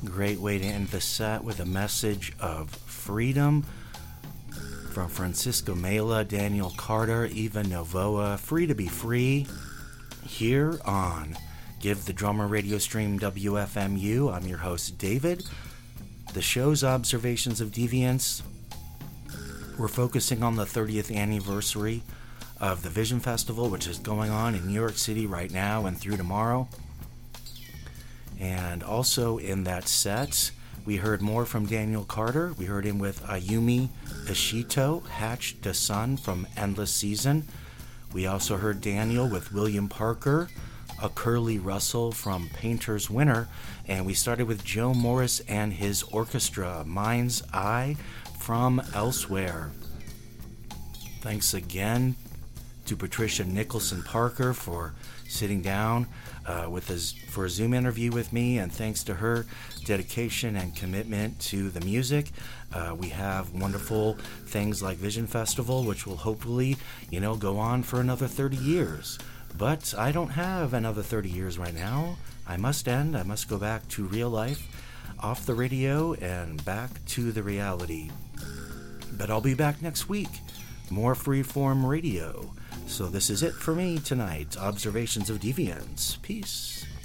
Great way to end the set with a message of freedom from Francisco Mela, Daniel Carter, Eva Novoa. Free to be free here on Give the Drummer radio stream WFMU. I'm your host, David. The show's Observations of Deviance. We're focusing on the 30th anniversary of the Vision Festival, which is going on in New York City right now and through tomorrow. And also in that set, we heard more from Daniel Carter. We heard him with Ayumi Ishito, Hatch to Sun from Endless Season. We also heard Daniel with William Parker, a Curly Russell from Painter's Winter. And we started with Joe Morris and his orchestra, Mind's Eye from Elsewhere. Thanks again to Patricia Nicholson Parker for sitting down for a Zoom interview with me, and thanks to her dedication and commitment to the music, we have wonderful things like Vision Festival, which will hopefully, go on for another 30 years. But I don't have another 30 years right now. I must go back to real life, off the radio, and back to the reality. But I'll be back next week. More freeform radio. So this is it for me tonight. Observations of Deviance. Peace.